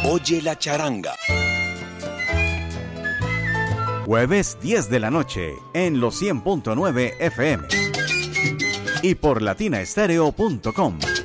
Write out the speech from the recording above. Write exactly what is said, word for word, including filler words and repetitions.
Oye la charanga. Jueves diez de la noche en los cien punto nueve F M y por latinaestereo punto com.